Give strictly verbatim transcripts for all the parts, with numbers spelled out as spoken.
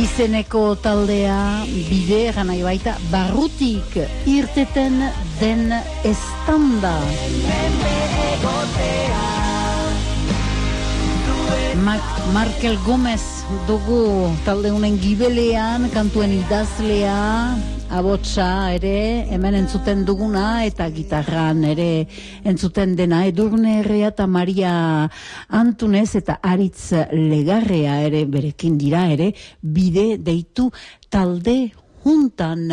Izeneko taldea bide egan nahi baita barrutik irteten den estanda. Markel Gomez dugu talde honen gibelean, kantuen idazlea, abotsa ere hemen entzuten duguna eta gitarran ere entzuten dena Edurne Herrea eta Maria Antunez eta Aritz Legarrea ere berekin dira ere bide deitu talde juntan.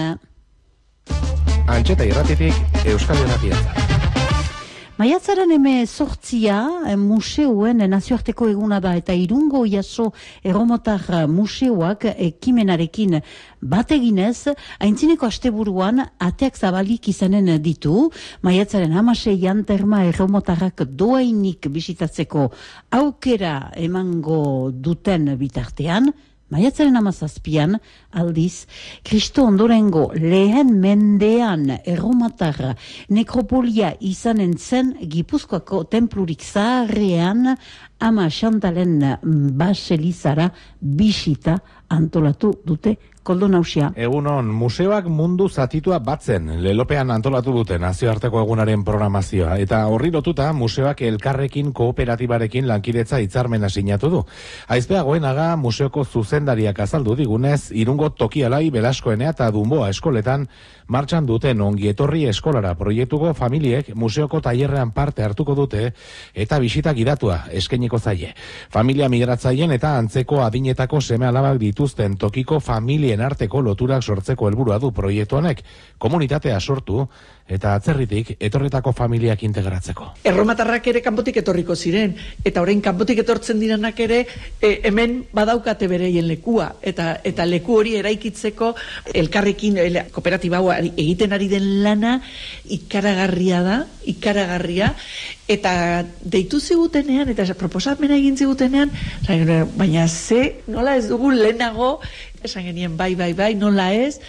Antxeta irratitik Euskal Irratiak. Maiatzaren eme sortzia museoen nazioarteko eguna da eta Irungo Iaso Erromatar museoak ekimenarekin bateginez, aintzineko asteburuan ateak zabalik izanen ditu. Maiatzaren hamaseian Terma Erromatarrak doainik bisitatzeko aukera emango duten bitartean, maiatzaren hamazazpian, aldiz, Kristo ondorengo lehen mendean erromatar nekropolia izanen zen Gipuzkoako tenplurik zaharrean ama Xantalen baselizara bisita antolatu dute Koldo Nausia. Egunon, museoak mundu zatitua batzen lelopean antolatu dute nazioarteko egunaren programazioa. Eta horri lotuta, museoak elkarrekin kooperatibarekin lankidetza hitzarmena sinatu du. Aizpea Goenaga museoko zuzendariak azaldu digunez, Irungo Tokialai, Belaskoenea eta Dunboa eskoletan martxan duten ongietorri eskolara proiektuko familiek museoko tailerrean parte hartuko dute eta bisita gidatua eskainiko zaie. Familia migratzaien eta antzeko adinetako seme-alabak dituzten tokiko familien arteko loturak sortzeko helburua du proiektu honek, komunitatea sortu eta atzerritik etorritako familiak integratzeko. Erromatarrak ere kanpotik etorriko ziren, eta orain kanpotik etortzen direnak ere e, hemen badaukate bereien lekua, eta eta leku hori eraikitzeko elkarrekin el, kooperatiba hau egiten ari den lana ikaragarria da, ikaragarria, eta deitu zigutenean, eta proposamena egin zigutenean, baina ze, nola ez dugu lehenago, esan genien bai, bai, bai, nola ez,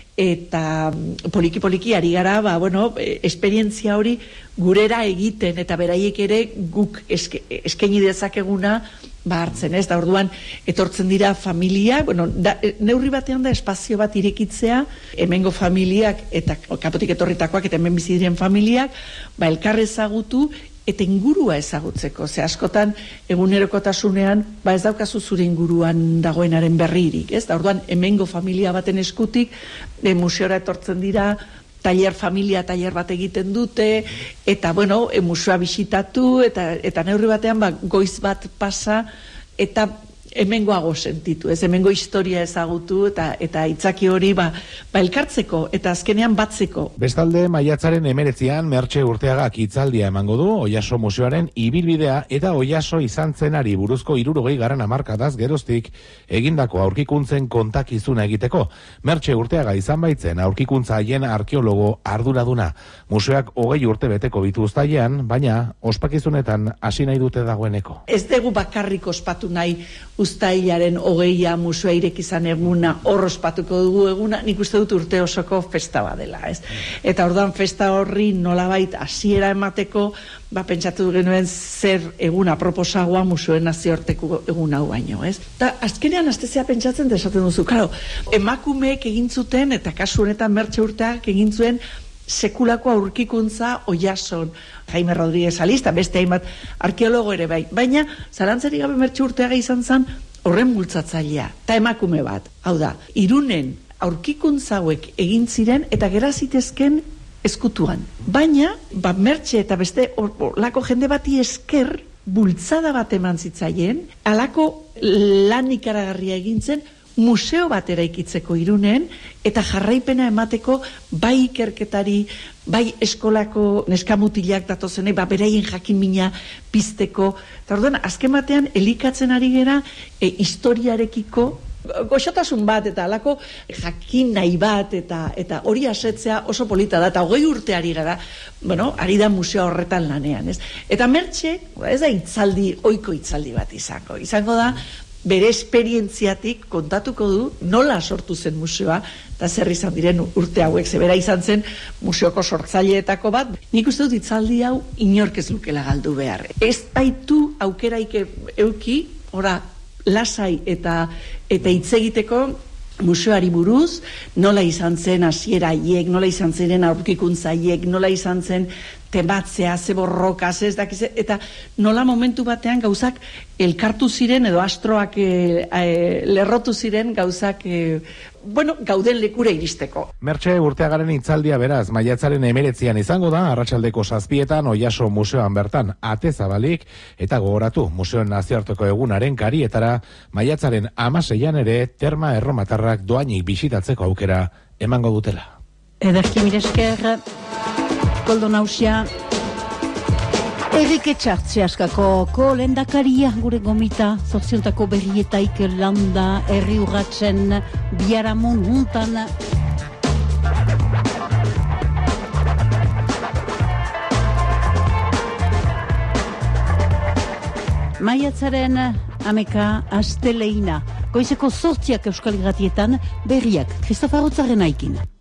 eta poliki-poliki ari gara, ba, bueno, esperientzia hori gurera egiten, eta beraiek ere guk eske, eskaini dezakeguna ba hartzen, ez? Da orduan etortzen dira familia, bueno, da, neurri batean da espazio bat irekitzea, hemengo familiak eta kanpotik etorritakoak eta hemen bizi diren familiak, ba elkar ezagutu eta ingurua ezagutzeko. Ze askotan egunerokotasunean ba ez daukazu zure inguruan dagoenaren berririk, ez? Da orduan hemengo familia baten eskutik e, museora etortzen dira, tailer familia tailer bat egiten dute eta bueno, e, museoa bisitatu eta eta neurri batean ba goiz bat pasa eta hemengoago sentitu, ez hemengo historia ezagutu eta eta itzaki hori ba, ba elkartzeko eta azkenean batzeko. Bestalde, maiatzaren hemeretzian Mertxe Urteagak hitzaldia emango du Oiaso museoaren ibilbidea eta Oiaso izan zenari buruzko hirurogei garren hamarkadaz geroztik egindako aurkikuntzen kontakizuna egiteko. Mertxe Urteaga izan baitzen aurkikuntza haien arkeologo arduraduna. Museoak hogei urte beteko bitu uztailean, baina ospakizunetan hasi nahi dute dagoeneko. Ez dugu bakarrik ospatu nahi uztailaren hogeia museoa irekizan eguna, hor ospatuko dugu eguna, nik uste dut urte osoko festa badela, ez? Eta orduan festa horri nolabait hasiera emateko, ba pentsatu genuen zer eguna proposagoa museoen nazioarteko egun hau baino, ez? Ta azkenean astezea pentsatzen desaten duzu, claro, emakumeek egin zuten eta kasu honetan Mertxe Urteagak egin zuen sekulako aurkikuntza Oiason, Jaime Rodríguez Alista, beste hainbat arkeologo ere bai, baina zalantzarik gabe Mertxe Urteaga izan zen horren bultzatzailea, eta emakume bat, hau da, Irunen aurkikuntza hauek egin ziren eta gera zitezken eskutuan, baina ba Mertxe eta beste lako jende bati esker bultzada bat eman zitzaien, alako lan ikaragarria egin zen museo bat eraikitzeko Irunen eta jarraipena emateko bai ikerketari, bai eskolako neskamutilak datozenei, ba beraien jakimina pizteko. Eta orduan, azken batean elikatzen ari gera e, historiarekiko goxotasun bat eta alako jakin nahi bat eta eta hori asetzea oso polita da eta hogei urte ari gara, bueno, ari da museo horretan lanean, ez? Eta Mertxe, ez da hitzaldi, ohiko hitzaldi bat izango. Izango da bere esperientziatik kontatuko du nola sortu zen museoa eta zer izan diren urte hauek, zebera izan zen museoko sortzaileetako bat. Nik uste dut hitzaldi hau inork ez lukela galdu behar. Ez baitu aukeraik euki, ora, lasai eta eta hitz egiteko museoari buruz, nola izan zen hasiera haiek, nola izan ziren aurkikuntza haiek, nola izan zen tematzea, ze borrokaz, ez dakiz, eta nola momentu batean gauzak elkartu ziren, edo astroak e, e, lerrotu ziren gauzak, e, bueno, gauden lekura iristeko. Mertxe Urteagaren hitzaldia beraz, maiatzaren emeretzian izango da, arratsaldeko zazpietan, Oiaso museoan bertan, ate zabalik, eta gogoratu, museoen nazioarteko egunaren karietara, maiatzaren hamaseian ere, terma erromatarrak doainik bisitatzeko aukera emango dutela. Ederki miresker, Koldo Nausia, Erike Txartziaskako ko lehendakaria gure gomita, zortziontako berrietaik landa, herri urratzen, biaramun juntan. Maiatzaren ameka asteleina, goizeko zortziak Euskal Irratietan berriak, Kristofa Rotzaren aikin.